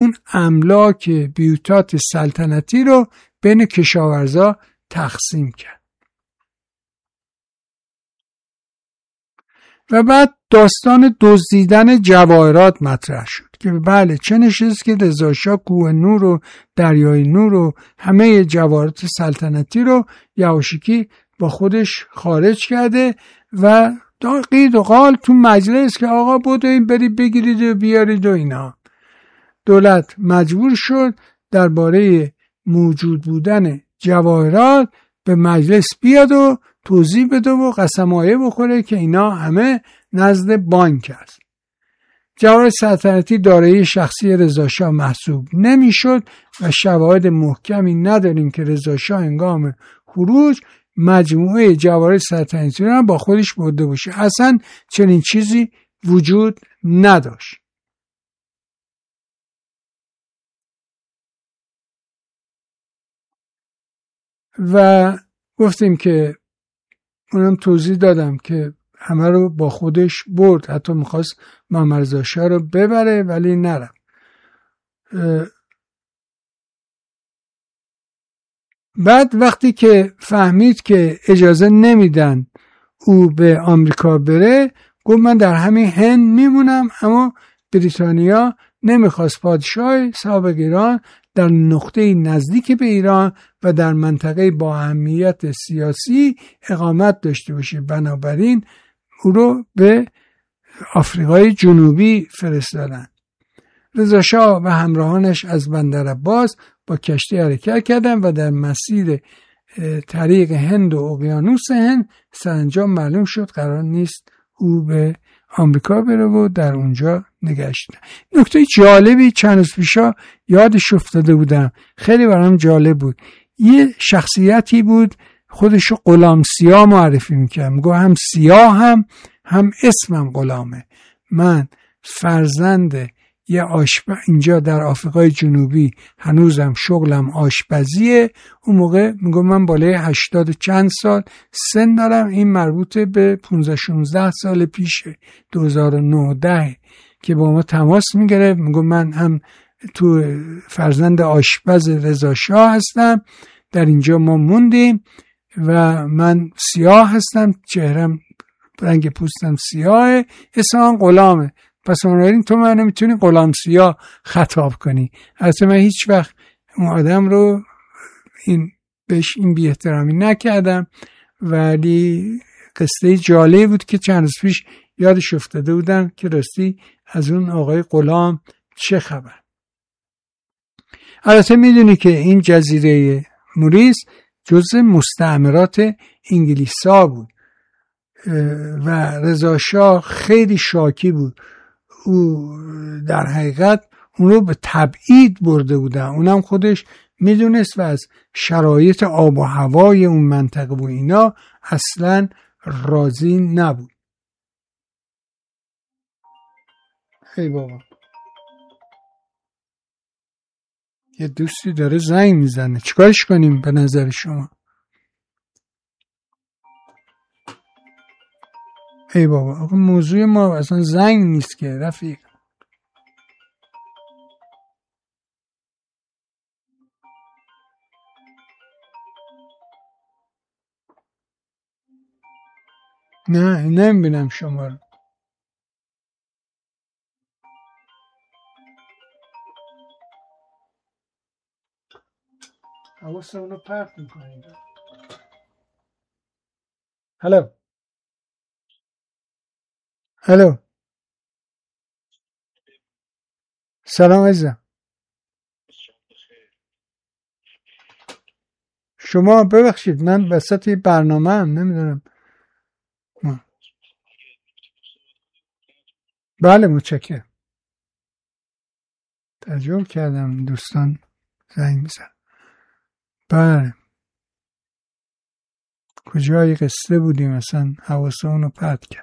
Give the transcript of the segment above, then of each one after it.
اون املاک بیوتات سلطنتی رو بین کشاورزا تقسیم کرد. و بعد داستان دزدیدن جواهرات مطرح شد که بله چه نشست که رضا شاه کوه نور و دریای نور و همه جواهرات سلطنتی رو یواشکی با خودش خارج کرده و قید و قال تو مجلس که آقا بودین برید بگیرید و بیارید و اینا. دولت مجبور شد درباره موجود بودن جواهرات به مجلس بیاد و توضیح بده و قسمایه بخوره که اینا همه نزد بانک است. جواهرات سلطنتی دارایی شخصی رضا شاه محسوب نمیشد و شواهد محکمی نداریم که رضا شاه هنگام خروج مجموعه جواهرات سلطنتی رو با خودش برده باشه. اصلا چنین چیزی وجود نداشت. و گفتیم که اونم توضیح دادم که همه رو با خودش برد، حتی میخواست محمد رضا شاه رو ببره ولی نرفت. بعد وقتی که فهمید که اجازه نمیدن او به آمریکا بره گفت من در همین هند میمونم، اما بریتانیا نمیخواست پادشاه سابق ایران در نقطه نزدیک به ایران و در منطقه با اهمیت سیاسی اقامت داشته باشه، بنابراین او رو به آفریقای جنوبی فرستادن. رضا شاه و همراهانش از بندر عباس با کشتی حرکت کردند و در مسیر طریق هند و اقیانوس هند سرانجام معلوم شد قرار نیست او به آمریکا بره و در اونجا نگهش دارن. نکته جالبی چند روز پیشا یادش افتاده بودم، خیلی برام جالب بود. یه شخصیتی بود خودشو غلام سیاه معرفی میکرد، میگه هم سیاه هم اسمم غلامه، من فرزند یه اینجا در آفریقای جنوبی هنوزم شغلم آشپزیه. اون موقع میگم من بالای 80 چند سال سن دارم، این مربوط به 15-16 سال پیشه، 2009 که با ما تماس میگرفت. میگم من هم تو فرزند آشپز رضا شاه هستم، در اینجا ما موندیم و من سیاه هستم، چهرم رنگ پوستم سیاهه، اسمم غلامه، پس بنابراین تو من نمیتونی غلام سیاه خطاب کنی. البته من هیچ وقت اون آدم رو بهش این بی احترامی نکردم، ولی قصه جالبی بود که چند روز پیش یادش افتاده بودم که راستی از اون آقای غلام چه خبر. البته میدونی که این جزیره موریس جزء مستعمرات انگلیسا بود و رضا شاه خیلی شاکی بود. او در حقیقت اون رو به تبعید برده بودن، اونم خودش میدونست و از شرایط آب و هوای اون منطقه و اینا اصلا راضی نبود. ای بابا یه دوستی داره زنگ میزنه، چیکارش کنیم به نظر شما؟ ای بابا آقا موضوع ما اصلا زنگ نیست که رفیق. نه نمیبینم شما رو. حواسمون رو پرت میکنید. هلو سلام عزیزم. شما ببخشید من وسط برنامه هم نمیدونم. بله متشکرم. تعجب کردم دوستان زنگ میزن. بله کجای قصه بودیم اصلا حواسمون رو پرت کرد.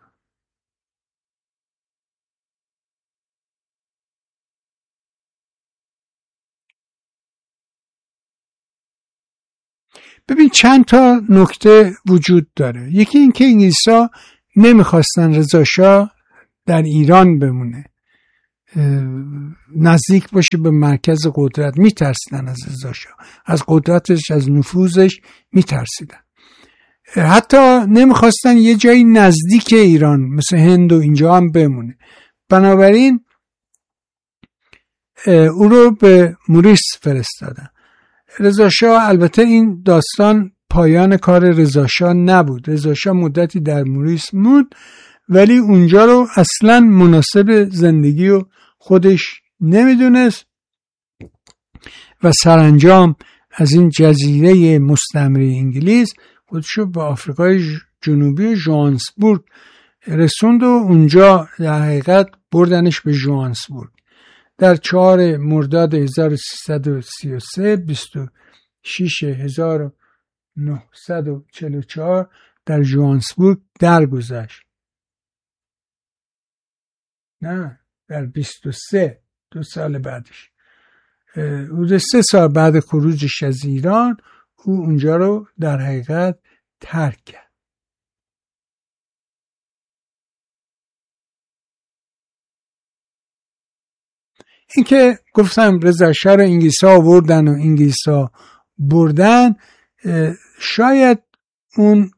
ببین چند تا نکته وجود داره. یکی این که انگلیس‌ها نمیخواستن رضا شاه در ایران بمونه، نزدیک باشه به مرکز قدرت. میترسیدن از رضا شاه، از قدرتش، از نفوذش میترسیدن. حتی نمیخواستن یه جایی نزدیک ایران مثل هند و اینجا هم بمونه. بنابراین او رو به موریس فرستادن. رضا شاه، البته این داستان پایان کار رضا شاه نبود. رضا شاه مدتی در موریس موند ولی اونجا رو اصلا مناسب زندگی و خودش نمیدونست و سرانجام از این جزیره مستعمره انگلیس خودشو به آفریقای جنوبی و ژوانسبورگ رسوند و اونجا در حقیقت بردنش به ژوانسبورگ. در 4 مرداد 1333 26,944 در ژوانسبورگ درگذشت. نه، در 23 2 سال بعدش، حدود 3 سال بعد خروجش از ایران، او اونجا رو در حقیقت ترک کرد. این که گفتم رضا شاه رو انگلیس‌ها آوردن و انگلیس‌ها بردن، شاید اون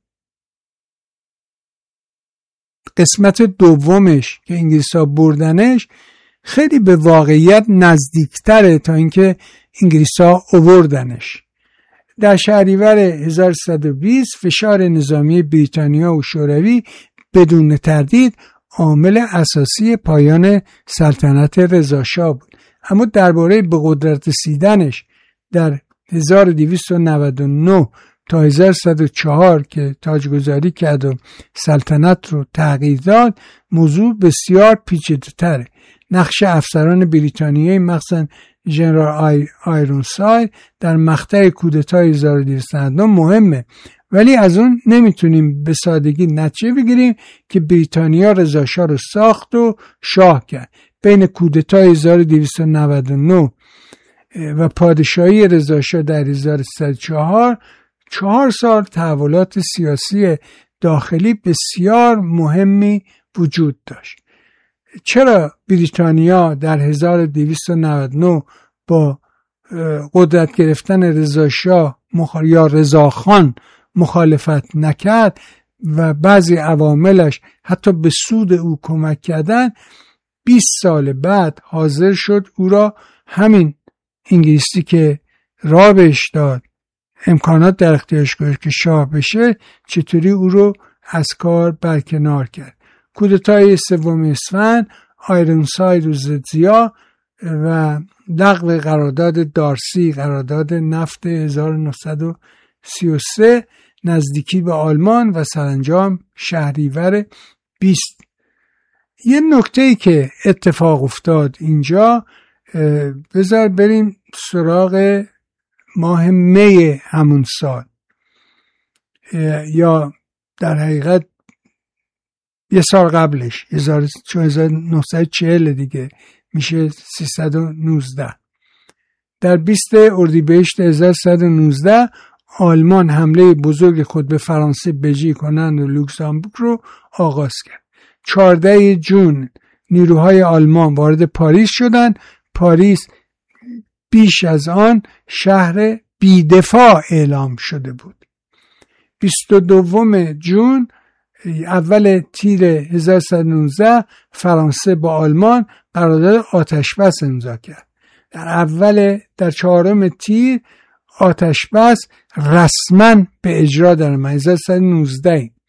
قسمت دومش که انگلیس‌ها بردنش خیلی به واقعیت نزدیکتره تا اینکه انگلیس‌ها آوردنش. در شهریور 1120 فشار نظامی بریتانیا و شوروی بدون تردید عامل اساسی پایان سلطنت رضا شاه بود. اما درباره به قدرت رسیدنش در 1299 تا 1104 که تاجگذاری کرد و سلطنت رو تغییر داد، موضوع بسیار پیچیده‌تره. نقش افسران بریتانیایی مخصوصاً ژنرال آیرونساید در مقطع کودتای 1299 مهمه، ولی از اون نمیتونیم به سادگی نتیجه بگیریم که بریتانیا رضا شاه رو ساخت و شاه کرد. بین کودتای 1299 و پادشاهی رضا شاه در 1304 4 سال تحولات سیاسی داخلی بسیار مهمی وجود داشت. چرا بریتانیا در 1299 با قدرت گرفتن رضا شاه یا رضا خان مخالفت نکرد و بعضی عواملش حتی به سود او کمک کردن؟ 20 سال بعد حاضر شد او را همین انگلیسی که راه بهش داد، امکانات در اختیارش گذاشت که شاه بشه، چطوری او رو از کار برکنار کرد. کودتای 3 اسفند، آیرونساید و زدزیا و لغو قرارداد دارسی، قرارداد نفت 1933، نزدیکی به آلمان و سرانجام شهریور 20. یه نکته‌ای که اتفاق افتاد اینجا، بذار بریم سراغ ماه می همون سال، یا در حقیقت یه سال قبلش، 1940 دیگه میشه 319. در 20 اردیبهشت 1119 آلمان حمله بزرگ خود به فرانسه، بلژیک، هلند و لوکزامبورگ رو آغاز کرد. 14 جون نیروهای آلمان وارد پاریس شدند. پاریس بیش از آن شهر بی‌دفاع اعلام شده بود. 22 جون اول تیر 1119 فرانسه با آلمان قرارداد آتشبس امضا کرد. در 4 تیر آتشبس رسما به اجرا در 1119.